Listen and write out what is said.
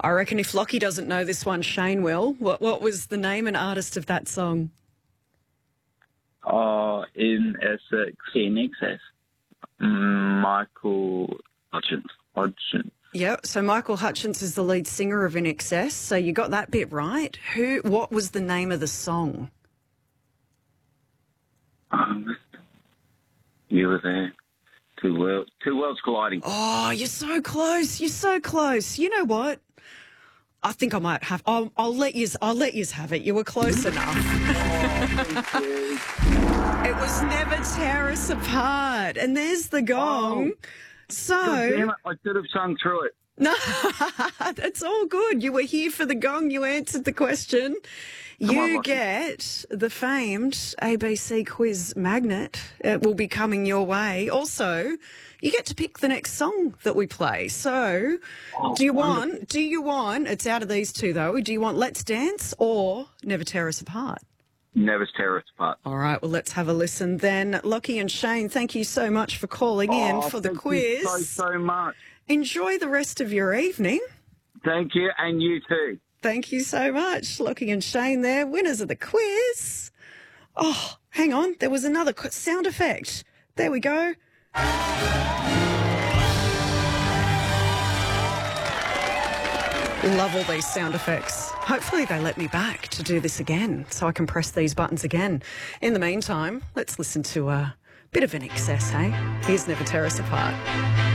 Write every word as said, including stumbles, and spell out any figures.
I reckon if Lockie doesn't know this one, Shane will. What, what was the name and artist of that song? Oh, in Essex. In excess. Michael Hutchins. Hutchins. Yep, so Michael Hutchins is the lead singer of In Excess, so you got that bit right. Who? What was the name of the song? Um, you were there. Two worlds, two worlds colliding. Oh, you're so close. You're so close. You know what? I think I might have. I'll, I'll let you. I'll let you have it. You were close enough. Oh, It was Never Tear Us Apart, and there's the gong. Oh. So Damn it, I should have sung through it. no, that's all good. You were here for the gong. You answered the question. Come on, You Lockie. get the famed A B C quiz magnet. It will be coming your way. Also, you get to pick the next song that we play. So, Oh, do you wonderful. want? Do you want? It's out of these two though. Do you want Let's Dance or Never Tear Us Apart? Never tear us apart. All right, well, let's have a listen then. Lockie and Shane, thank you so much for calling in Oh, for the thank quiz. you so, so much. Enjoy the rest of your evening. Thank you, and you too. Thank you so much. Lockie and Shane there, winners of the quiz. Oh, hang on. There was another qu- sound effect. There we go. Love all these sound effects. Hopefully they let me back to do this again so I can press these buttons again. In the meantime, let's listen to a bit of In Excess, hey? Here's Never Tear Us Apart.